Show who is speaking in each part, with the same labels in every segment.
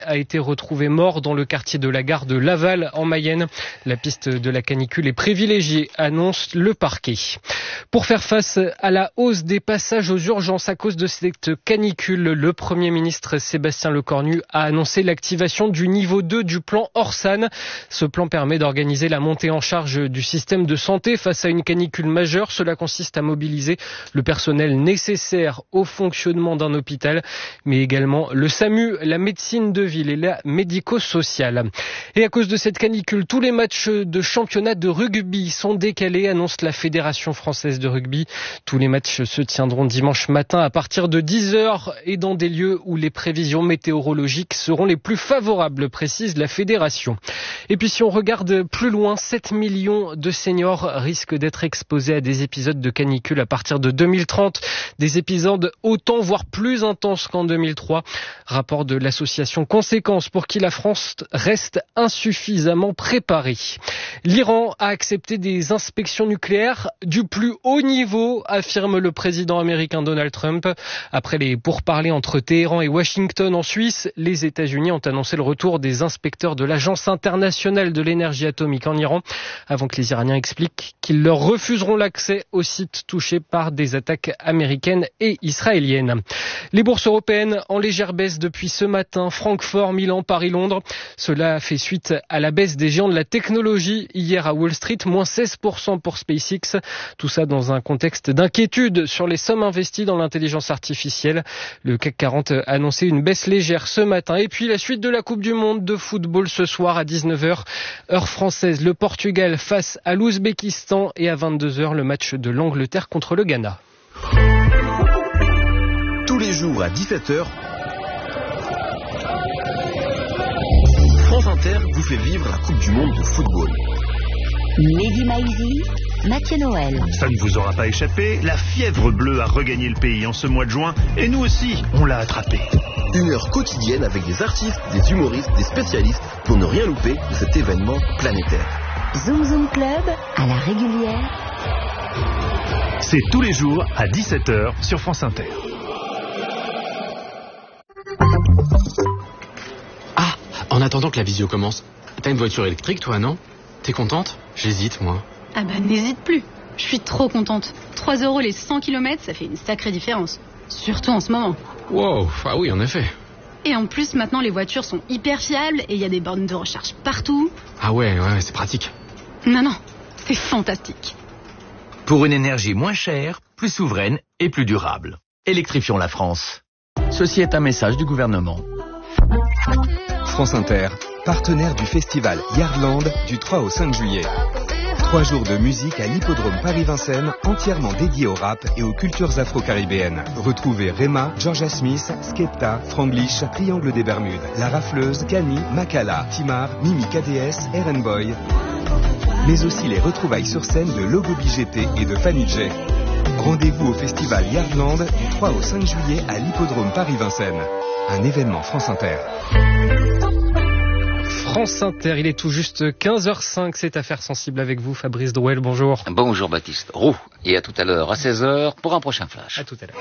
Speaker 1: a été retrouvé mort dans le quartier de la gare de Laval en Mayenne. La piste de la canicule est privilégiée, annonce le parquet. Pour faire face à la hausse des passages aux urgences à cause de cette canicule, le Premier ministre Sébastien Lecornu a annoncé l'activation du niveau 2 du plan Orsan. Ce plan permet d'organiser la montée en charge du système de santé face à une canicule majeure. Cela consiste à mobiliser le personnel nécessaire au fonctionnement d'un hôpital, mais également le SAMU, la médecine de ville et la médico-sociale. Et à cause de cette canicule, tous les matchs de championnat de rugby sont décalés, annonce la Fédération française de rugby. Tous les matchs se tiendront dimanche matin à partir de 10h et dans des lieux où les prévisions météorologiques seront les plus favorables, précise la Fédération. Et puis si on regarde plus loin, 7 millions de seniors risquent d'être exposés à des épisodes de canicule à partir de 2030. Des épisodes autant voire plus intenses qu'en 2003. Rapport de l'association Conséquences pour qui la France reste insuffisamment préparée. L'Iran a accepté des inspections nucléaires du plus haut niveau, affirme le président américain Donald Trump. Après les pourparlers entre Téhéran et Washington en Suisse, les États-Unis ont annoncé le retour des inspecteurs de l'Agence internationale de l'énergie atomique en Iran, avant que les Iraniens expliquent qu'ils leur refuseront l'accès aux sites touchés par des attaques américaines et israéliennes. Les bourses européennes en légère baisse depuis ce matin, Francfort, Milan, Paris, Londres. Cela fait suite à la baisse des géants de la technologie hier à Wall Street, moins 16% pour SpaceX. Tout ça dans un contexte d'inquiétude sur les sommes investies dans l'intelligence artificielle. Le CAC 40 a annoncé une baisse légère ce matin. Et puis la suite de la Coupe du Monde de football ce soir à 19h, heure française. Le Portugal face à l'Ouzbékistan et à 22h, le match de l'Angleterre contre le Ghana.
Speaker 2: Tous les jours à 17h, France Inter vous fait vivre la Coupe du Monde de football.
Speaker 3: Mehdi Maizi, Mathieu Noël.
Speaker 4: Ça ne vous aura pas échappé, la fièvre bleue a regagné le pays en ce mois de juin, et nous aussi, on l'a attrapé.
Speaker 2: Une heure quotidienne avec des artistes, des humoristes, des spécialistes pour ne rien louper de cet événement planétaire.
Speaker 3: Zoom Zoom Club, à la régulière.
Speaker 4: C'est tous les jours à 17h sur France Inter.
Speaker 5: Ah, en attendant que la visio commence, t'as une voiture électrique toi, non? T'es contente? J'hésite, moi.
Speaker 6: Ah bah n'hésite plus, je suis trop contente. 3 € les 100 km, ça fait une sacrée différence. Surtout en ce moment.
Speaker 5: Wow, ah oui, en effet.
Speaker 6: Et en plus, maintenant, les voitures sont hyper fiables et il y a des bornes de recharge partout.
Speaker 5: Ah ouais, c'est pratique.
Speaker 6: Non, c'est fantastique.
Speaker 7: Pour une énergie moins chère, plus souveraine et plus durable. Électrifions la France. Ceci est un message du gouvernement.
Speaker 8: France Inter, partenaire du festival Yardland du 3 au 5 juillet. 3 jours de musique à l'hippodrome Paris-Vincennes, entièrement dédié au rap et aux cultures afro-caribéennes. Retrouvez Rema, Georgia Smith, Skepta, Franglish, Triangle des Bermudes, La Rafleuse, Camille, Makala, Timar, Mimi KDS, Eren Boy. Mais aussi les retrouvailles sur scène de Logo BGT et de Fanny J. Rendez-vous au festival Yardland du 3 au 5 juillet à l'hippodrome Paris-Vincennes. Un événement France Inter.
Speaker 1: France Inter, il est tout juste 15h05, c'est Affaires sensibles avec vous, Fabrice Drouel, bonjour.
Speaker 9: Bonjour Baptiste Roux, et à tout à l'heure à 16h pour un prochain flash.
Speaker 1: À tout à l'heure.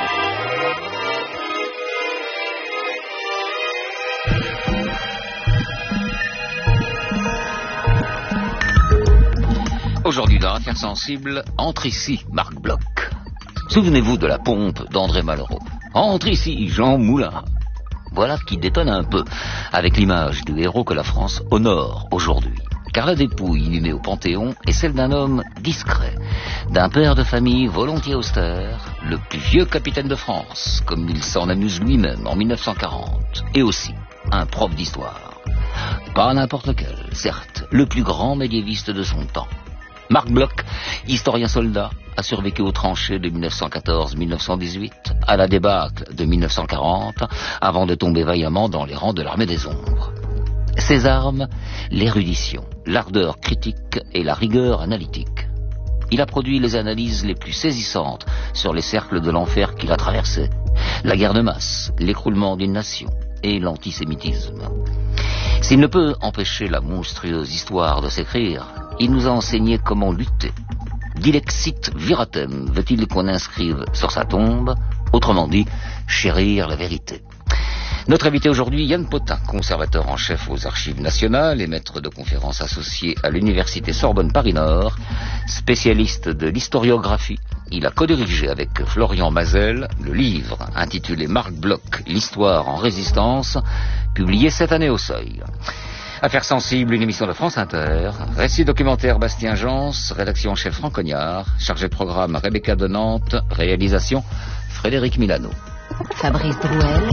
Speaker 9: Aujourd'hui dans Affaires sensibles, entre ici Marc Bloch. Souvenez-vous de la pompe d'André Malraux. Entre ici Jean Moulin. Voilà qui détonne un peu avec l'image du héros que la France honore aujourd'hui. Car la dépouille inhumée au Panthéon est celle d'un homme discret, d'un père de famille volontiers austère, le plus vieux capitaine de France, comme il s'en amuse lui-même en 1940, et aussi un prof d'histoire. Pas n'importe lequel, certes, le plus grand médiéviste de son temps. Marc Bloch, historien soldat, a survécu aux tranchées de 1914-1918, à la débâcle de 1940, avant de tomber vaillamment dans les rangs de l'armée des ombres. Ses armes, l'érudition, l'ardeur critique et la rigueur analytique. Il a produit les analyses les plus saisissantes sur les cercles de l'enfer qu'il a traversés, la guerre de masse, l'écroulement d'une nation et l'antisémitisme. S'il ne peut empêcher la monstrueuse histoire de s'écrire, il nous a enseigné comment lutter. Dilexit viratem, veut-il qu'on inscrive sur sa tombe, autrement dit, chérir la vérité. Notre invité aujourd'hui, Yann Potin, conservateur en chef aux Archives nationales et maître de conférences associé à l'Université Sorbonne Paris-Nord, spécialiste de l'historiographie. Il a co-dirigé avec Florian Mazel le livre intitulé Marc Bloch, l'histoire en résistance, publié cette année au Seuil. Affaires sensibles, une émission de France Inter. Récit documentaire Bastien Jans, rédaction en chef Franck Cognard, chargé de programme Rebecca de Nantes, réalisation Frédéric Milano.
Speaker 3: Fabrice Drouel.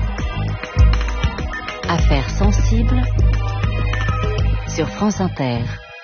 Speaker 3: Affaires sensibles sur France Inter.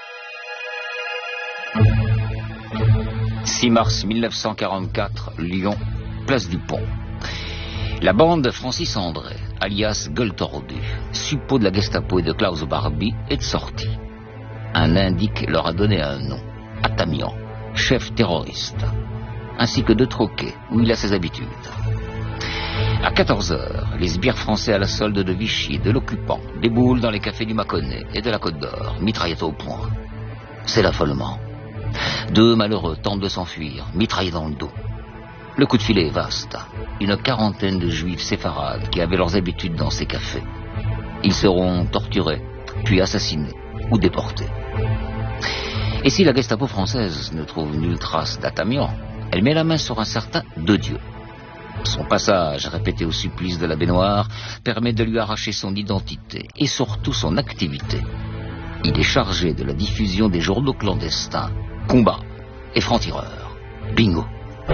Speaker 9: 6 mars 1944, Lyon, place du Pont. La bande de Francis André, alias Gueule-Tordu, suppôt de la Gestapo et de Klaus Barbie, est de sortie. Un indique leur a donné un nom, Atamian, chef terroriste, ainsi que 2 troquets, où il a ses habitudes. À 14h, les sbires français à la solde de Vichy et de l'occupant déboulent dans les cafés du Mâconnais et de la Côte d'Or, mitraillettes au poing. C'est l'affolement. 2 malheureux tentent de s'enfuir, mitraillés dans le dos. Le coup de filet est vaste. Une quarantaine de juifs séfarades qui avaient leurs habitudes dans ces cafés. Ils seront torturés, puis assassinés ou déportés. Et si la Gestapo française ne trouve nulle trace d'Atamian, elle met la main sur un certain Dedieu. Son passage répété au supplice de la baignoire permet de lui arracher son identité et surtout son activité. Il est chargé de la diffusion des journaux clandestins, Combat et Franc-Tireur. Bingo.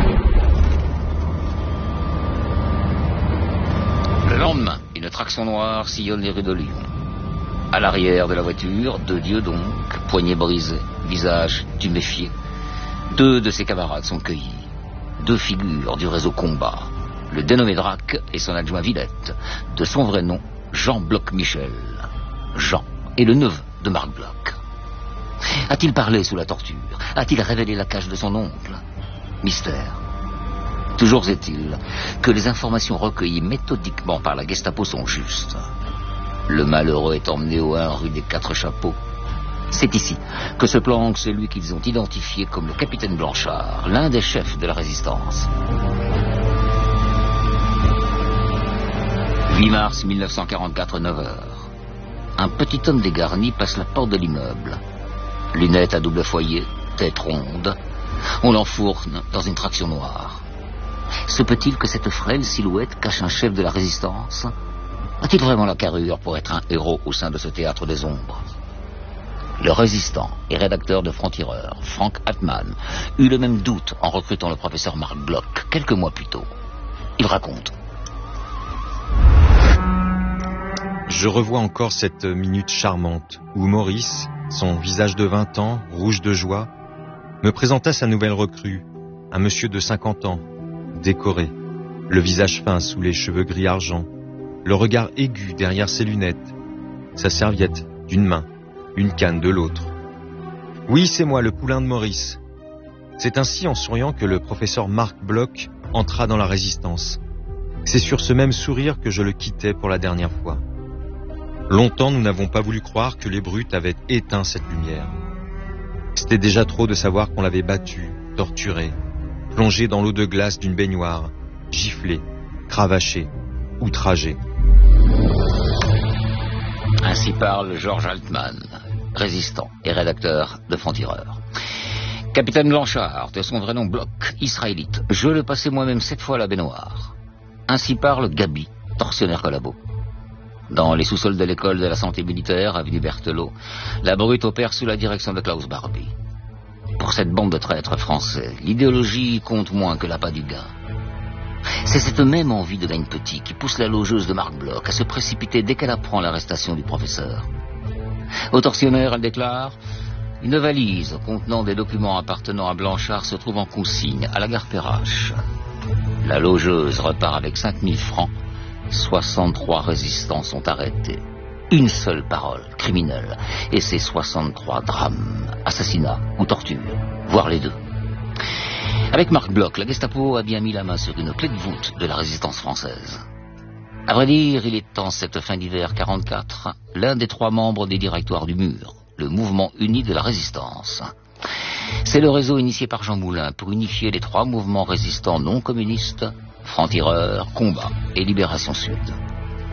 Speaker 9: Le lendemain, une traction noire sillonne les rues de Lyon. À l'arrière de la voiture, Dedieu donc, poignet brisé, visage tuméfié. 2 de ses camarades sont cueillis. 2 figures du réseau Combat. Le dénommé Drac et son adjoint Villette, de son vrai nom, Jean Bloch Michel. Jean est le neveu de Marc Bloch. A-t-il parlé sous la torture? A-t-il révélé la cage de son oncle? Mystère. Toujours est-il que les informations recueillies méthodiquement par la Gestapo sont justes. Le malheureux est emmené au 1 rue des 4 Chapeaux. C'est ici que se planque celui qu'ils ont identifié comme le capitaine Blanchard, l'un des chefs de la résistance. 8 mars 1944, 9h. Un petit homme dégarni passe la porte de l'immeuble. Lunettes à double foyer, tête ronde. On l'enfourne dans une traction noire. Se peut-il que cette frêle silhouette cache un chef de la résistance? A-t-il vraiment la carrure pour être un héros au sein de ce théâtre des ombres? Le résistant et rédacteur de Franc-Tireur, Frank Hartmann, eut le même doute en recrutant le professeur Marc Bloch quelques mois plus tôt. Il raconte.
Speaker 10: Je revois encore cette minute charmante où Maurice, son visage de 20 ans, rouge de joie, me présenta sa nouvelle recrue, un monsieur de 50 ans, décoré, le visage fin sous les cheveux gris argent, le regard aigu derrière ses lunettes, sa serviette d'une main, une canne de l'autre. Oui, c'est moi, le poulain de Maurice. C'est ainsi en souriant que le professeur Marc Bloch entra dans la résistance. C'est sur ce même sourire que je le quittais pour la dernière fois. Longtemps, nous n'avons pas voulu croire que les brutes avaient éteint cette lumière. C'était déjà trop de savoir qu'on l'avait battu, torturé, plongé dans l'eau de glace d'une baignoire, giflé, cravaché, outragé.
Speaker 9: Ainsi parle Georges Altman, résistant et rédacteur de Franc-Tireur. Capitaine Blanchard, de son vrai nom Bloch, israélite, je le passais moi-même 7 fois à la baignoire. Ainsi parle Gabi, tortionnaire collabo. Dans les sous-sols de l'école de la santé militaire, avenue Berthelot, la brute opère sous la direction de Klaus Barbie. Pour cette bande de traîtres français, l'idéologie compte moins que l'appât du gain. C'est cette même envie de gagne petit qui pousse la logeuse de Marc Bloch à se précipiter dès qu'elle apprend l'arrestation du professeur. Au tortionnaire, elle déclare « Une valise contenant des documents appartenant à Blanchard se trouve en consigne à la gare Perrache. » La logeuse repart avec 5000 francs. 63 résistants sont arrêtés. Une seule parole, criminelle. Et c'est 63 drames, assassinats ou torture, voire les deux. Avec Marc Bloch, la Gestapo a bien mis la main sur une clé de voûte de la résistance française. À vrai dire, il est en cette fin d'hiver 44, l'un des 3 membres des directoires du Mur, le mouvement uni de la résistance. C'est le réseau initié par Jean Moulin pour unifier les 3 mouvements résistants non communistes, Franc-Tireur, Combat et Libération Sud.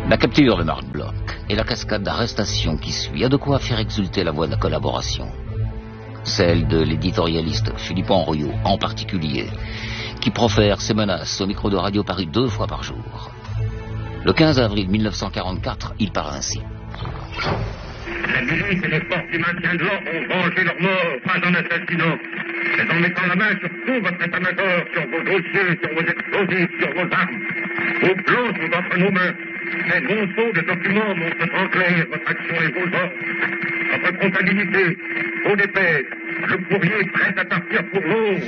Speaker 9: La capture de Marc Bloch et la cascade d'arrestations qui suit a de quoi faire exulter la voix de la collaboration. Celle de l'éditorialiste Philippe Henriot en particulier, qui profère ses menaces au micro de Radio Paris 2 fois par jour. Le 15 avril 1944, il parle ainsi.
Speaker 11: La milice et les forces du maintien de l'ordre ont vengé leur mort, pas en assassinant, mais en mettant la main sur tout votre état-major, sur vos dossiers, sur vos explosifs, sur vos armes. Vos plans sont entre nos mains. Les monceaux de documents montrent en clair votre action et vos ordres. Votre comptabilité, vos dépêches, le courrier prêt à partir pour Londres.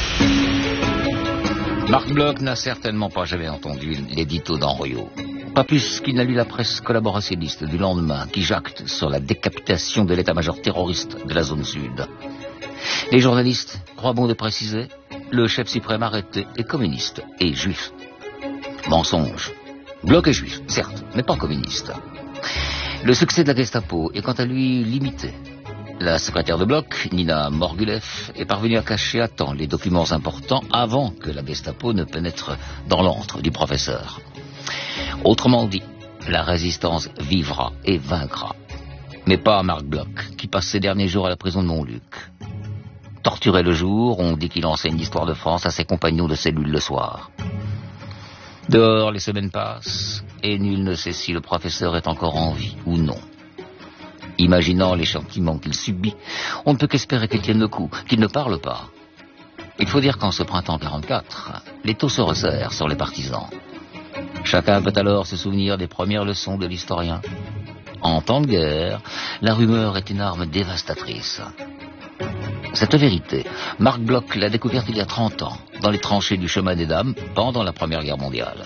Speaker 9: Marc Bloch n'a certainement pas jamais entendu l'édito d'Henriot. Pas plus qu'il n'a lu la presse collaborationniste du lendemain qui jacte sur la décapitation de l'état-major terroriste de la zone sud. Les journalistes croient bon de préciser, le chef suprême arrêté est communiste et juif. Mensonge. Bloch est juif, certes, mais pas communiste. Le succès de la Gestapo est quant à lui limité. La secrétaire de Bloch, Nina Morguleff, est parvenue à cacher à temps les documents importants avant que la Gestapo ne pénètre dans l'antre du professeur. Autrement dit, la résistance vivra et vaincra. Mais pas Marc Bloch, qui passe ses derniers jours à la prison de Montluc. Torturé le jour, on dit qu'il enseigne l'histoire de France à ses compagnons de cellule le soir. Dehors, les semaines passent, et nul ne sait si le professeur est encore en vie ou non. Imaginant les châtiments qu'il subit, on ne peut qu'espérer qu'il tienne le coup, qu'il ne parle pas. Il faut dire qu'en ce printemps 44, les taux se resserrent sur les partisans. Chacun peut alors se souvenir des premières leçons de l'historien. En temps de guerre, la rumeur est une arme dévastatrice. Cette vérité, Marc Bloch l'a découverte il y a 30 ans, dans les tranchées du chemin des Dames, pendant la Première Guerre mondiale.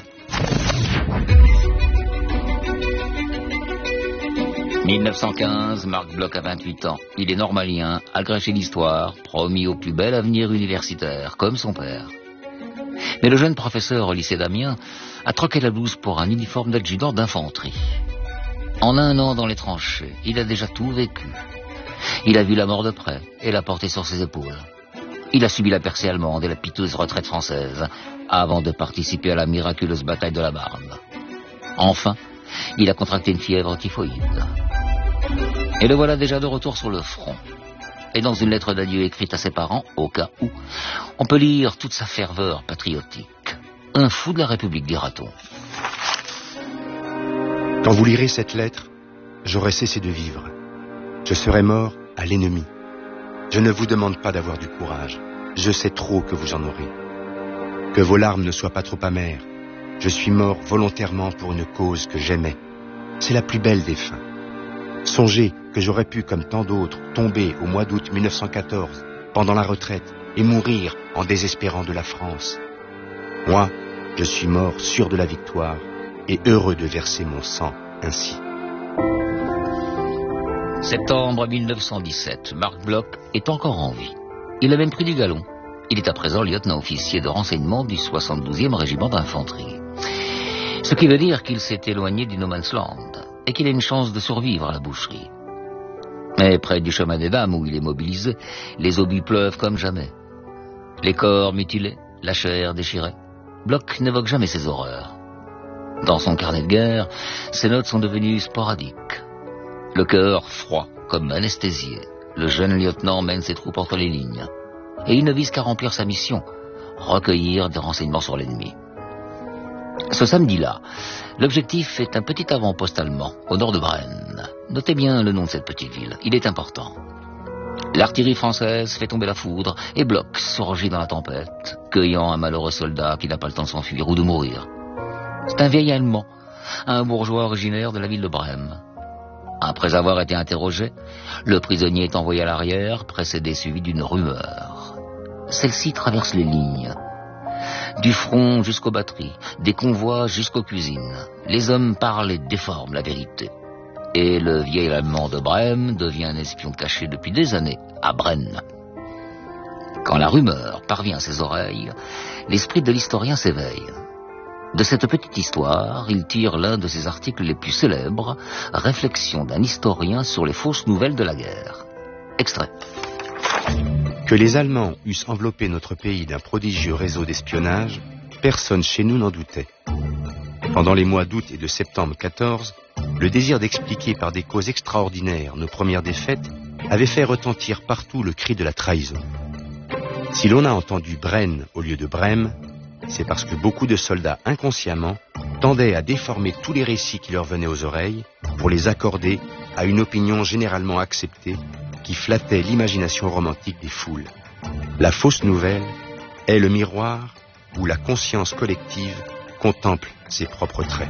Speaker 9: 1915, Marc Bloch a 28 ans. Il est normalien, agrégé d'histoire, promis au plus bel avenir universitaire, comme son père. Mais le jeune professeur au lycée d'Amiens a troqué la blouse pour un uniforme d'adjudant d'infanterie. En 1 an dans les tranchées, il a déjà tout vécu. Il a vu la mort de près et l'a portée sur ses épaules. Il a subi la percée allemande et la piteuse retraite française, avant de participer à la miraculeuse bataille de la Marne. Enfin, il a contracté une fièvre typhoïde. Et le voilà déjà de retour sur le front. Et dans une lettre d'adieu écrite à ses parents, au cas où, on peut lire toute sa ferveur patriotique. Un fou de la République, dira-t-on.
Speaker 12: Quand vous lirez cette lettre, j'aurai cessé de vivre. Je serai mort à l'ennemi. Je ne vous demande pas d'avoir du courage. Je sais trop que vous en aurez. Que vos larmes ne soient pas trop amères. Je suis mort volontairement pour une cause que j'aimais. C'est la plus belle des fins. Songez que j'aurais pu, comme tant d'autres, tomber au mois d'août 1914, pendant la retraite, et mourir en désespérant de la France. Moi, je suis mort sûr de la victoire, et heureux de verser mon sang ainsi.
Speaker 9: Septembre 1917, Marc Bloch est encore en vie. Il a même pris du galon. Il est à présent lieutenant-officier de renseignement du 72e régiment d'infanterie. Ce qui veut dire qu'il s'est éloigné du no man's land et qu'il a une chance de survivre à la boucherie. Mais près du chemin des Dames où il est mobilisé, les obus pleuvent comme jamais. Les corps mutilés, la chair déchirée. Bloch n'évoque jamais ces horreurs. Dans son carnet de guerre, ses notes sont devenues sporadiques. Le cœur froid, comme anesthésié, le jeune lieutenant mène ses troupes entre les lignes. Et il ne vise qu'à remplir sa mission, recueillir des renseignements sur l'ennemi. Ce samedi-là, l'objectif est un petit avant-poste allemand, au nord de Brenne. Notez bien le nom de cette petite ville, il est important. L'artillerie française fait tomber la foudre et Bloch surgit dans la tempête, cueillant un malheureux soldat qui n'a pas le temps de s'enfuir ou de mourir. C'est un vieil Allemand, un bourgeois originaire de la ville de Brême. Après avoir été interrogé, le prisonnier est envoyé à l'arrière, précédé suivi d'une rumeur. Celle-ci traverse les lignes. Du front jusqu'aux batteries, des convois jusqu'aux cuisines. Les hommes parlent et déforment la vérité. Et le vieil Allemand de Brême devient un espion caché depuis des années à Brenne. Quand la rumeur parvient à ses oreilles, l'esprit de l'historien s'éveille. De cette petite histoire, il tire l'un de ses articles les plus célèbres, Réflexions d'un historien sur les fausses nouvelles de la guerre. Extrait.
Speaker 12: Que les Allemands eussent enveloppé notre pays d'un prodigieux réseau d'espionnage, personne chez nous n'en doutait. Pendant les mois d'août et de septembre 14, le désir d'expliquer par des causes extraordinaires nos premières défaites avait fait retentir partout le cri de la trahison. Si l'on a entendu Bren au lieu de Brême, c'est parce que beaucoup de soldats inconsciemment tendaient à déformer tous les récits qui leur venaient aux oreilles pour les accorder à une opinion généralement acceptée qui flattait l'imagination romantique des foules. La fausse nouvelle est le miroir où la conscience collective contemple ses propres traits.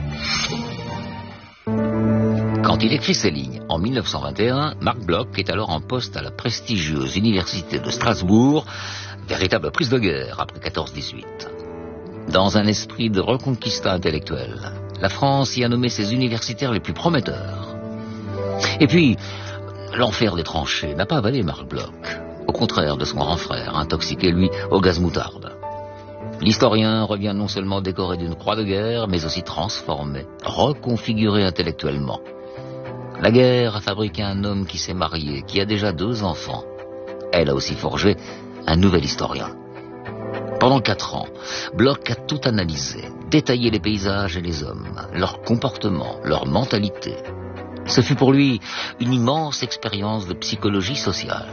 Speaker 9: Quand il écrit ces lignes en 1921, Marc Bloch est alors en poste à la prestigieuse université de Strasbourg, véritable prise de guerre après 14-18. Dans un esprit de reconquista intellectuelle, la France y a nommé ses universitaires les plus prometteurs. Et puis, l'enfer des tranchées n'a pas avalé Marc Bloch, au contraire de son grand frère, intoxiqué lui au gaz moutarde. L'historien revient non seulement décoré d'une croix de guerre, mais aussi transformé, reconfiguré intellectuellement. La guerre a fabriqué un homme qui s'est marié, qui a déjà 2 enfants. Elle a aussi forgé un nouvel historien. Pendant 4 ans, Bloch a tout analysé, détaillé les paysages et les hommes, leurs comportements, leur mentalité. Ce fut pour lui une immense expérience de psychologie sociale.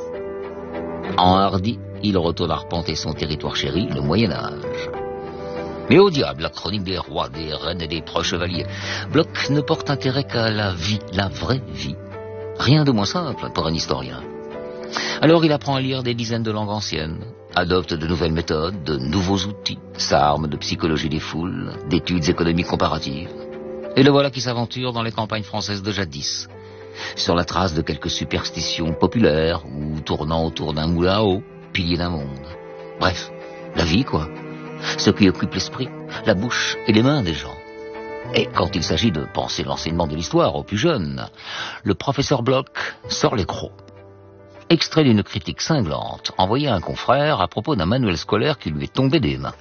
Speaker 9: Enhardi, il retourne arpenter son territoire chéri, le Moyen-Âge. Mais au diable, la chronique des rois, des reines et des proches chevaliers. Bloch ne porte intérêt qu'à la vie, la vraie vie. Rien de moins simple pour un historien. Alors il apprend à lire des dizaines de langues anciennes, adopte de nouvelles méthodes, de nouveaux outils, s'arme de psychologie des foules, d'études économiques comparatives. Et le voilà qui s'aventure dans les campagnes françaises de jadis, sur la trace de quelques superstitions populaires ou tournant autour d'un moulin à eau, pilier d'un monde. Bref, la vie quoi. Ce qui occupe l'esprit, la bouche et les mains des gens. Et quand il s'agit de penser l'enseignement de l'histoire aux plus jeunes, le professeur Bloch sort les crocs. Extrait d'une critique cinglante envoyée à un confrère à propos d'un manuel scolaire qui lui est tombé des mains.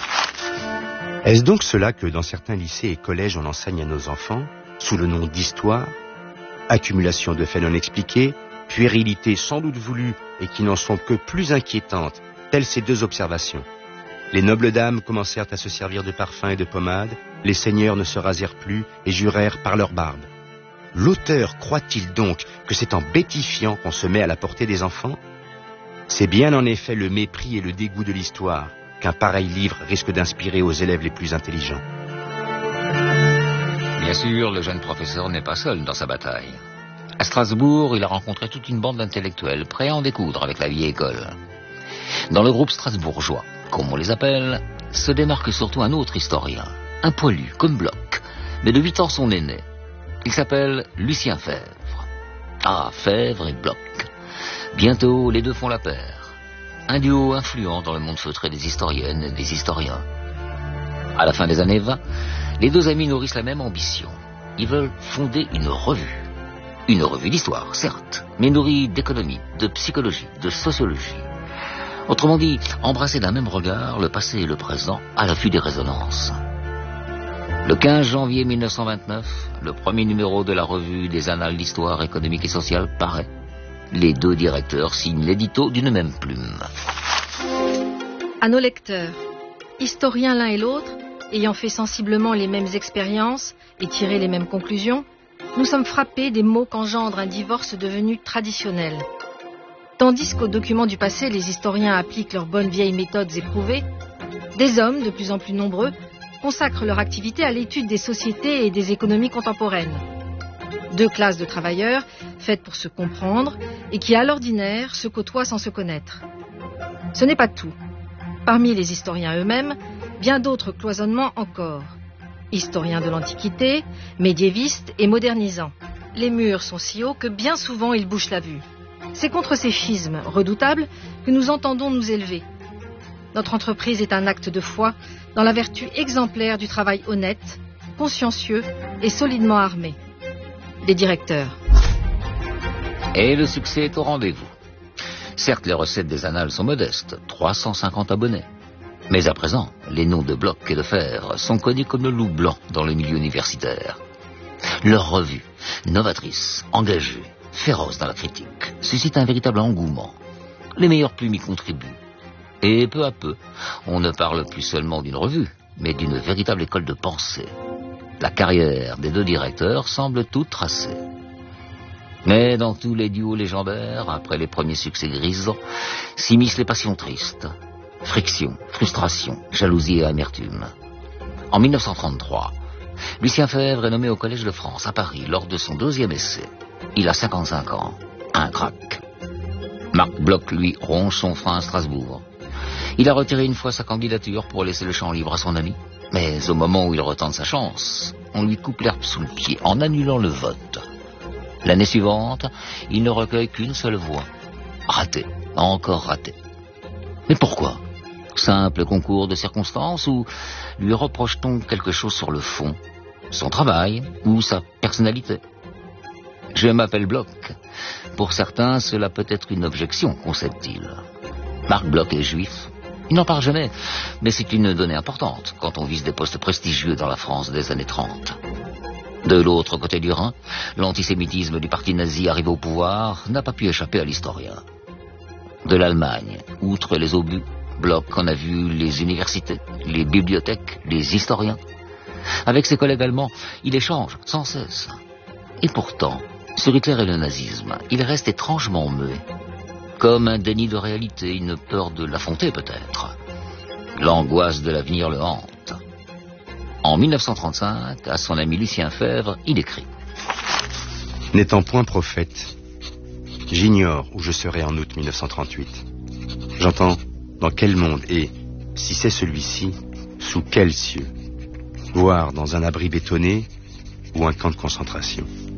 Speaker 12: Est-ce donc cela que dans certains lycées et collèges on enseigne à nos enfants, sous le nom d'histoire, accumulation de faits non expliqués, puérilité sans doute voulue et qui n'en sont que plus inquiétantes, telles ces 2 observations. Les nobles dames commencèrent à se servir de parfums et de pommades, les seigneurs ne se rasèrent plus et jurèrent par leur barbe. L'auteur croit-il donc que c'est en bêtifiant qu'on se met à la portée des enfants? C'est bien en effet le mépris et le dégoût de l'histoire qu'un pareil livre risque d'inspirer aux élèves les plus intelligents.
Speaker 9: Bien sûr, le jeune professeur n'est pas seul dans sa bataille. À Strasbourg, il a rencontré toute une bande d'intellectuels prêts à en découdre avec la vieille école. Dans le groupe strasbourgeois, comme on les appelle, se démarque surtout un autre historien, un poilu comme Bloch, mais de 8 ans son aîné. Il s'appelle Lucien Febvre. Ah, Febvre et Bloch. Bientôt, les 2 font la paire. Un duo influent dans le monde feutré des historiennes et des historiens. À la fin des années 20, les 2 amis nourrissent la même ambition. Ils veulent fonder une revue. Une revue d'histoire, certes, mais nourrie d'économie, de psychologie, de sociologie. Autrement dit, embrasser d'un même regard le passé et le présent à l'affût des résonances. Le 15 janvier 1929, le premier numéro de la revue des Annales d'histoire économique et sociale paraît. Les 2 directeurs signent l'édito d'une même plume.
Speaker 13: À nos lecteurs, historiens l'un et l'autre, ayant fait sensiblement les mêmes expériences et tiré les mêmes conclusions, nous sommes frappés des maux qu'engendre un divorce devenu traditionnel. Tandis qu'aux documents du passé, les historiens appliquent leurs bonnes vieilles méthodes éprouvées, des hommes, de plus en plus nombreux, consacrent leur activité à l'étude des sociétés et des économies contemporaines. 2 classes de travailleurs, faites pour se comprendre, et qui, à l'ordinaire, se côtoient sans se connaître. Ce n'est pas tout. Parmi les historiens eux-mêmes, bien d'autres cloisonnements encore. Historiens de l'Antiquité, médiévistes et modernisants. Les murs sont si hauts que bien souvent ils bouchent la vue. C'est contre ces schismes redoutables que nous entendons nous élever. Notre entreprise est un acte de foi dans la vertu exemplaire du travail honnête, consciencieux et solidement armé. Les directeurs.
Speaker 9: Et le succès est au rendez-vous. Certes, les recettes des Annales sont modestes, 350 abonnés. Mais à présent, les noms de Bloch et de Febvre sont connus comme le loup blanc dans le milieu universitaire. Leur revue, novatrice, engagée, féroce dans la critique, suscite un véritable engouement. Les meilleures plumes y contribuent. Et peu à peu, on ne parle plus seulement d'une revue, mais d'une véritable école de pensée. La carrière des deux directeurs semble toute tracée. Mais dans tous les duos légendaires, après les premiers succès grisants, s'immiscent les passions tristes. Friction, frustration, jalousie et amertume. En 1933, Lucien Febvre est nommé au Collège de France, à Paris, lors de son 2e essai. Il a 55 ans, un crack. Marc Bloch, lui, ronge son frein à Strasbourg. Il a retiré une fois sa candidature pour laisser le champ libre à son ami. Mais au moment où il retente sa chance, on lui coupe l'herbe sous le pied en annulant le vote. L'année suivante, il ne recueille qu'une seule voix. Raté, encore raté. Mais pourquoi? Simple concours de circonstances ou lui reproche-t-on quelque chose sur le fond? Son travail ou sa personnalité? Je m'appelle Bloch. Pour certains, cela peut être une objection, concède-t-il. Marc Bloch est juif. Il n'en parle jamais, mais c'est une donnée importante quand on vise des postes prestigieux dans la France des années 30. De l'autre côté du Rhin, l'antisémitisme du parti nazi arrivé au pouvoir n'a pas pu échapper à l'historien. De l'Allemagne, outre les obus, Bloch en a vu les universités, les bibliothèques, les historiens. Avec ses collègues allemands, il échange sans cesse. Et pourtant, sur Hitler et le nazisme, il reste étrangement muet. Comme un déni de réalité, une peur de l'affronter peut-être. L'angoisse de l'avenir le hante. En 1935, à son ami Lucien Febvre, il écrit:
Speaker 12: N'étant point prophète, j'ignore où je serai en août 1938. J'entends dans quel monde et, si c'est celui-ci, sous quels cieux, voire dans un abri bétonné ou un camp de concentration.